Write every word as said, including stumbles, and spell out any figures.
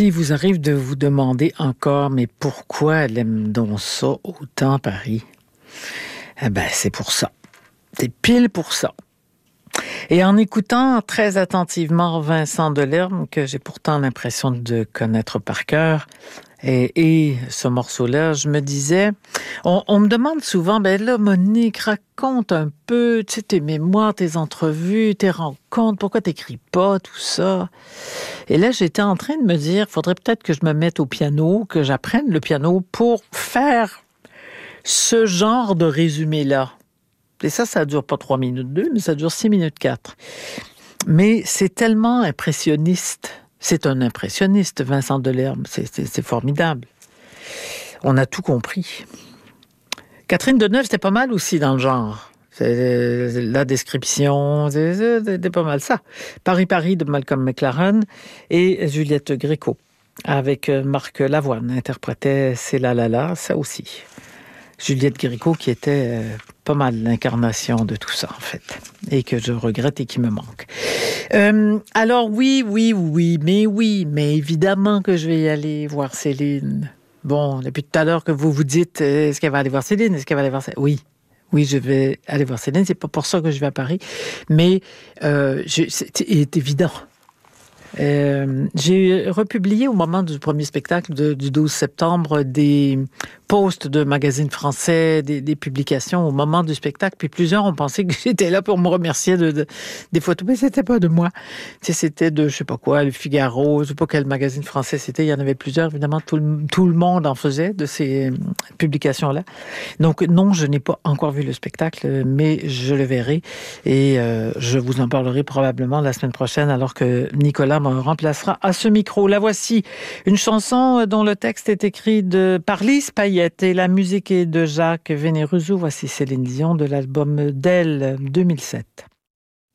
S'il vous arrive de vous demander encore, mais pourquoi elle aime donc ça autant Paris? Eh ben, c'est pour ça. C'est pile pour ça. Et en écoutant très attentivement Vincent Delerme, que j'ai pourtant l'impression de connaître par cœur, et, et ce morceau-là, je me disais, on, on me demande souvent, ben là, Monique, raconte un peu, tu sais, tes mémoires, tes entrevues, tes rencontres, pourquoi t'écris pas, tout ça. Et là, j'étais en train de me dire, faudrait peut-être que je me mette au piano, que j'apprenne le piano pour faire ce genre de résumé-là. Et ça, ça dure pas trois minutes deux, mais ça dure six minutes quatre. Mais c'est tellement impressionniste. C'est un impressionniste, Vincent Delerme. C'est, c'est, c'est formidable. On a tout compris. Catherine Deneuve, c'était pas mal aussi dans le genre. C'est la description, c'était pas mal ça. Paris-Paris de Malcolm McLaren et Juliette Gréco, avec Marc Lavoine, interprétait C'est la la la, ça aussi. Juliette Gréco qui était euh, pas mal l'incarnation de tout ça, en fait, et que je regrette et qui me manque. Euh, alors oui, oui, oui, mais oui, mais évidemment que je vais y aller voir Céline. Bon, depuis tout à l'heure que vous vous dites, est-ce qu'elle va aller voir Céline? Est-ce qu'elle va aller voir Céline? Oui. Oui, je vais aller voir Céline. C'est pas pour ça que je vais à Paris, mais euh, je, c'est, c'est évident. Euh, j'ai republié au moment du premier spectacle de, du douze septembre des posts de magazines français, des, des publications au moment du spectacle, puis plusieurs ont pensé que j'étais là pour me remercier de, de des photos, mais c'était pas de moi. Tu sais, c'était de je sais pas quoi, Le Figaro, je sais pas quel magazine français c'était, il y en avait plusieurs, évidemment, tout le, tout le monde en faisait de ces publications-là. Donc non, je n'ai pas encore vu le spectacle, mais je le verrai et euh, je vous en parlerai probablement la semaine prochaine alors que Nicolas me remplacera à ce micro. La voici, une chanson dont le texte est écrit de, par Lise Payette et la musique est de Jacques Vénéruzou. Voici Céline Dion de l'album d'Elle deux mille sept.